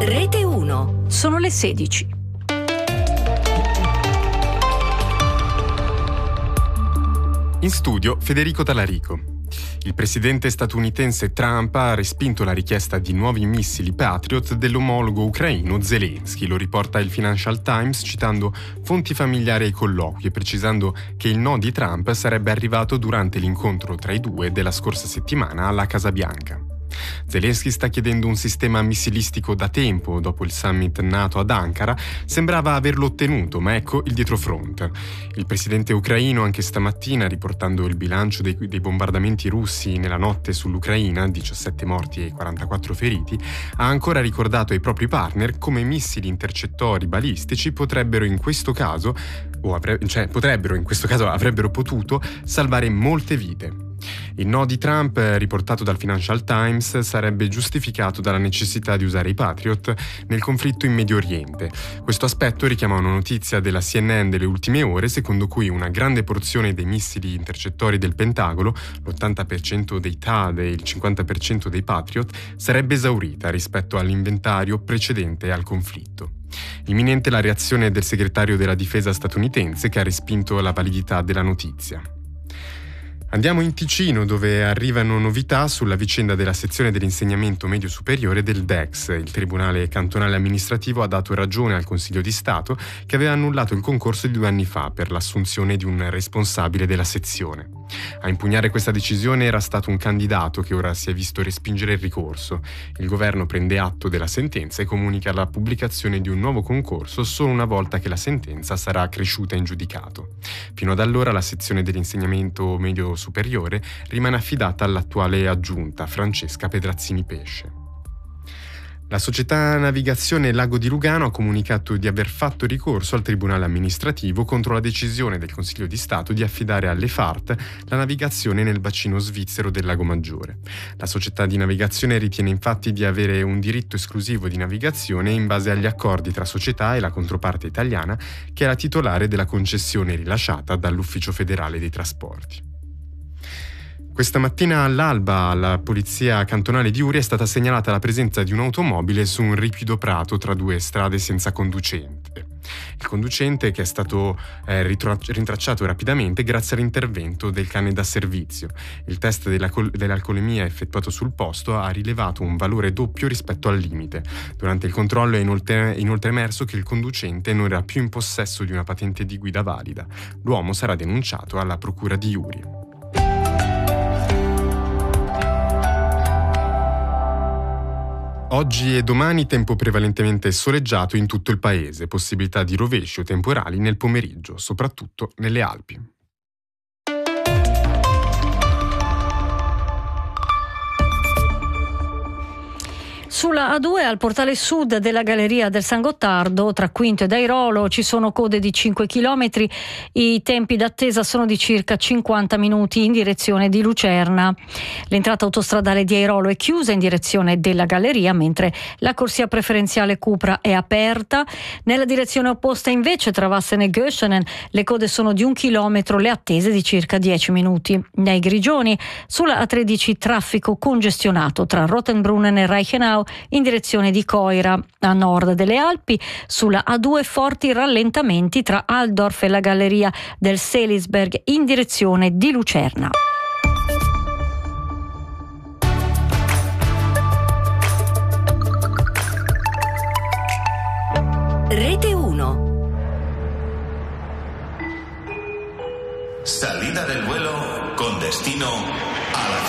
Rete 1. Sono le 16. In studio Federico Talarico. Il presidente statunitense Trump ha respinto la richiesta di nuovi missili Patriot dell'omologo ucraino Zelensky, lo riporta il Financial Times citando fonti familiari ai colloqui e precisando che il no di Trump sarebbe arrivato durante l'incontro tra i due della scorsa settimana alla Casa Bianca. Zelensky sta chiedendo un sistema missilistico da tempo. Dopo il summit NATO ad Ankara sembrava averlo ottenuto, ma ecco il dietrofront. Il presidente ucraino anche stamattina, riportando il bilancio dei bombardamenti russi nella notte sull'Ucraina, 17 morti e 44 feriti, ha ancora ricordato ai propri partner come missili intercettori balistici avrebbero potuto salvare molte vite. Il no di Trump, riportato dal Financial Times, sarebbe giustificato dalla necessità di usare i Patriot nel conflitto in Medio Oriente. Questo aspetto richiama una notizia della CNN delle ultime ore, secondo cui una grande porzione dei missili intercettori del Pentagono, l'80% dei THAAD e il 50% dei Patriot, sarebbe esaurita rispetto all'inventario precedente al conflitto. Imminente la reazione del segretario della difesa statunitense, che ha respinto la validità della notizia. Andiamo in Ticino, dove arrivano novità sulla vicenda della sezione dell'insegnamento medio superiore del DEX. Il Tribunale Cantonale Amministrativo ha dato ragione al Consiglio di Stato, che aveva annullato il concorso di 2 anni fa per l'assunzione di un responsabile della sezione. A impugnare questa decisione era stato un candidato che ora si è visto respingere il ricorso. Il governo prende atto della sentenza e comunica la pubblicazione di un nuovo concorso solo una volta che la sentenza sarà cresciuta in giudicato. Fino ad allora la sezione dell'insegnamento medio superiore rimane affidata all'attuale aggiunta Francesca Pedrazzini Pesce. La società navigazione Lago di Lugano ha comunicato di aver fatto ricorso al Tribunale Amministrativo contro la decisione del Consiglio di Stato di affidare alle FART la navigazione nel bacino svizzero del Lago Maggiore. La società di navigazione ritiene infatti di avere un diritto esclusivo di navigazione in base agli accordi tra società e la controparte italiana, che è la titolare della concessione rilasciata dall'Ufficio Federale dei Trasporti. Questa mattina all'alba alla Polizia Cantonale di Uri è stata segnalata la presenza di un'automobile su un ripido prato tra 2 strade senza conducente. Il conducente, che è stato rintracciato rapidamente grazie all'intervento del cane da servizio. Il test dell'alcolemia effettuato sul posto ha rilevato un valore doppio rispetto al limite. Durante il controllo è inoltre emerso che il conducente non era più in possesso di una patente di guida valida. L'uomo sarà denunciato alla Procura di Uri. Oggi e domani tempo prevalentemente soleggiato in tutto il paese, possibilità di rovesci o temporali nel pomeriggio, soprattutto nelle Alpi. Sulla A2 al portale sud della Galleria del San Gottardo, tra Quinto ed Airolo, ci sono code di 5 km. I tempi d'attesa sono di circa 50 minuti in direzione di Lucerna. L'entrata autostradale di Airolo è chiusa in direzione della Galleria, mentre la corsia preferenziale Cupra è aperta. Nella direzione opposta invece, tra Vassen e Göschenen, le code sono di 1 chilometro, le attese di circa 10 minuti. Nei Grigioni, sulla A13 traffico congestionato tra Rottenbrunnen e Reichenau in direzione di Coira. A nord delle Alpi, sulla A2 forti rallentamenti tra Altdorf e la Galleria del Seelisberg in direzione di Lucerna. Rete 1. Salida del vuelo con destino a la